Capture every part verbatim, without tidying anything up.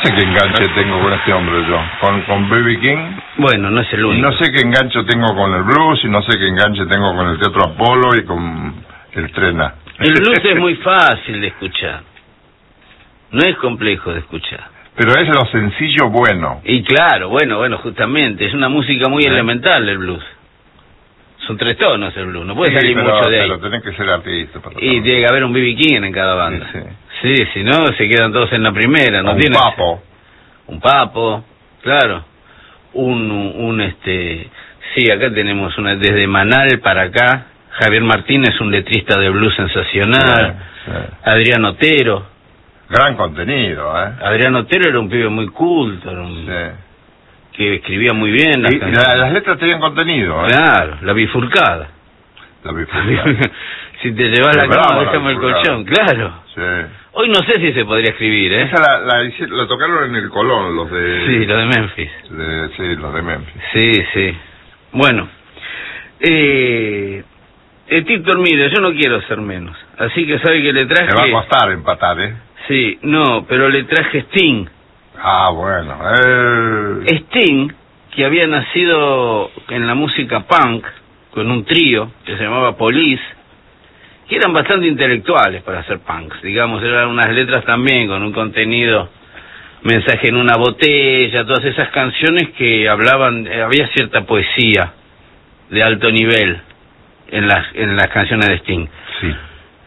sé qué enganche tengo con este hombre yo, con con B B King. Bueno, no es el único. Y no sé qué enganche tengo con el blues, y no sé qué enganche tengo con el Teatro Apolo y con el Trena. El blues es muy fácil de escuchar. No es complejo de escuchar. Pero es lo sencillo bueno. Y claro, bueno, bueno, justamente, es una música muy ¿Eh? elemental el blues. Son tres tonos el blues, no puede sí, salir pero, mucho de ahí. Pero tenés que ser artista. Para y tiene que haber un B B King en cada banda. Sí, sí. Sí, si no, se quedan todos en la primera. No un tiene papo. Un papo, claro. Un, un, este... Sí, acá tenemos una desde Manal para acá. Javier Martínez, un letrista de blues sensacional. Sí, sí. Adrián Otero. Gran contenido, ¿eh? Adrián Otero era un pibe muy culto, era un... Sí. que escribía muy bien las y la, las letras tenían contenido, ¿eh? Claro, la bifurcada. La bifurcada. Si te llevas la cama, déjame el colchón, claro. Sí. Hoy no sé si se podría escribir, ¿eh? Esa la, la, la tocaron en el Colón, los de... Sí, los de Memphis. De, sí, los de Memphis. Sí, sí. Bueno, eh... el Tito, mire, yo no quiero ser menos, así que sabe que le traje... Me va a costar empatar, ¿eh? Sí, no, pero le traje Sting. Ah, bueno. Eh... Sting, que había nacido en la música punk, con un trío que se llamaba Police, que eran bastante intelectuales para hacer punks, digamos, eran unas letras también con un contenido, mensaje en una botella, todas esas canciones que hablaban, había cierta poesía de alto nivel en las, en las canciones de Sting. Sí.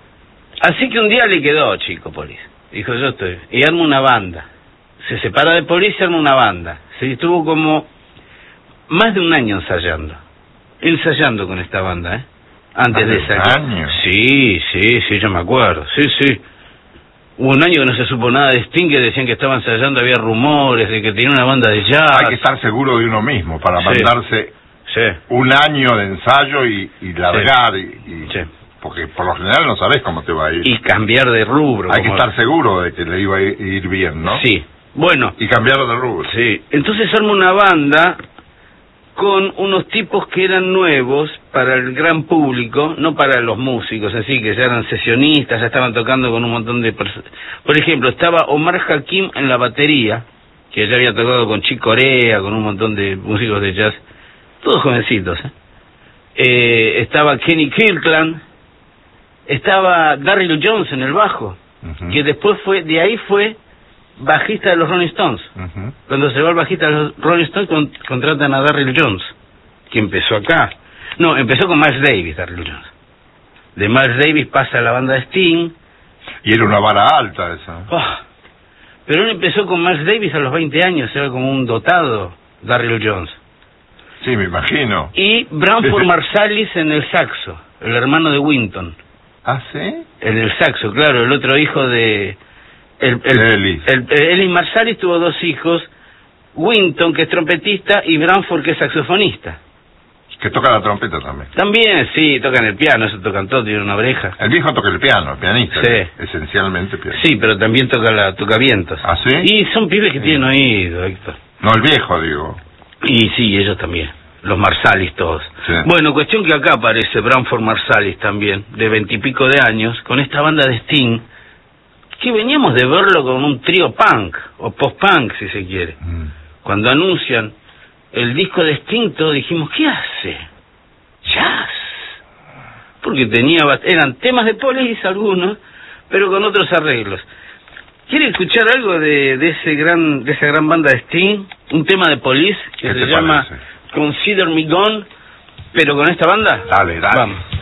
Así que un día le quedó, chico, Police. Dijo, yo estoy, y arma una banda. Se separa de Police y arma una banda. Se estuvo como más de un año ensayando. Ensayando con esta banda, ¿eh? Antes de esa. ¿Un año? Sí, sí, sí, yo me acuerdo. Sí, sí. Hubo un año que no se supo nada de Sting, que decían que estaba ensayando, había rumores de que tenía una banda de jazz. Hay que estar seguro de uno mismo para sí. mandarse sí. un año de ensayo y, y largar. Sí. Y, y... Sí. Porque por lo general no sabés cómo te va a ir. Y cambiar de rubro. Hay que como... estar seguro de que le iba a ir bien, ¿no? Sí. Bueno. Y cambiar de rubro. Sí. Entonces arma una banda con unos tipos que eran nuevos para el gran público, no para los músicos así, que ya eran sesionistas, ya estaban tocando con un montón de personas. Por ejemplo, estaba Omar Hakim en la batería, que ya había tocado con Chick Corea, con un montón de músicos de jazz, todos jovencitos, ¿eh? Eh, estaba Kenny Kirkland, estaba Darryl Jones en el bajo, uh-huh. que después fue, de ahí fue bajista de los Rolling Stones. Uh-huh. Cuando se va el bajista de los Rolling Stones, con, contratan a Darryl Jones, que empezó acá. No, empezó con Miles Davis, Darryl Jones. De Miles Davis pasa a la banda de Sting. Y era una vara alta esa. Oh, pero él empezó con Miles Davis a los veinte años, era como un dotado, Darryl Jones. Sí, me imagino. Y Branford Marsalis en el saxo, el hermano de Winton. ¿Ah, sí? En el saxo, claro, el otro hijo de... El, el, Ellis. El, el, Ellis Marsalis tuvo dos hijos, Winton, que es trompetista, y Branford, que es saxofonista. Que toca la trompeta también. También, sí, tocan el piano, eso tocan todo, tiene una oreja. El viejo toca el piano, el pianista. Sí. Esencialmente pianista. Sí, pero también toca la toca vientos. ¿Ah, sí? Y son pibes que sí. tienen oído, Héctor. No, el viejo, digo. Y sí, ellos también. Los Marsalis todos. Sí. Bueno, cuestión que acá aparece Branford Marsalis también, de veintipico de años, con esta banda de Sting, que veníamos de verlo con un trío punk, o post-punk si se quiere. Mm. Cuando anuncian el disco de Sting, todos dijimos, ¿qué hace? Jazz. Porque tenía, eran temas de Police algunos, pero con otros arreglos. ¿Quiere escuchar algo de, de ese gran de esa gran banda de Sting? Un tema de Police que se llama Consider Me Gone, pero con esta banda. Dale, dale. Vamos.